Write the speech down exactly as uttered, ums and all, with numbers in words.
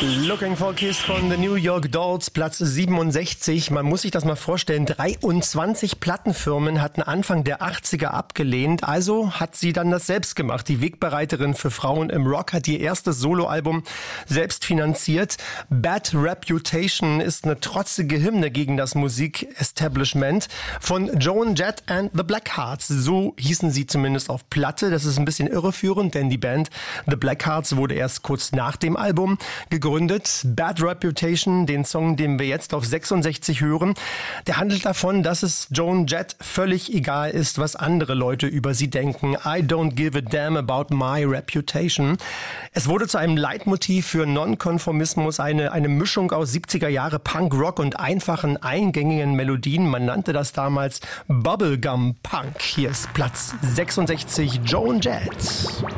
Looking for a Kiss von The New York Dolls, Platz siebenundsechzig. Man muss sich das mal vorstellen, dreiundzwanzig Plattenfirmen hatten Anfang der achtziger abgelehnt, also hat sie dann das selbst gemacht. Die Wegbereiterin für Frauen im Rock hat ihr erstes Soloalbum selbst finanziert. Bad Reputation ist eine trotzige Hymne gegen das Musik-Establishment von Joan Jett and the Blackhearts. So hießen sie zumindest auf Platte. Das ist ein bisschen irreführend, denn die Band The Blackhearts wurde erst kurz nach dem Album gegründet. Bad Reputation, den Song, den wir jetzt auf sechsundsechzig hören, der handelt davon, dass es Joan Jett völlig egal ist, was andere Leute über sie denken. I don't give a damn about my reputation. Es wurde zu einem Leitmotiv für Nonkonformismus, eine, eine Mischung aus siebziger Jahre Punk-Rock und einfachen, eingängigen Melodien. Man nannte das damals Bubblegum Punk. Hier ist Platz sechsundsechzig, Joan Jett.